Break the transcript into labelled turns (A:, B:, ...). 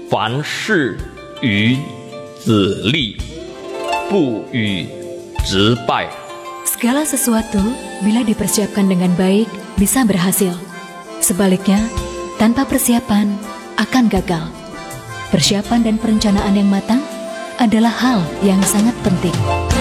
A: 凡事与子立，不与直败。
B: Segala sesuatu bila dipersiapkan dengan baik bisa berhasil. Sebaliknya, tanpa persiapan akan gagal. Persiapan dan perencanaan yang matang adalah hal yang sangat penting.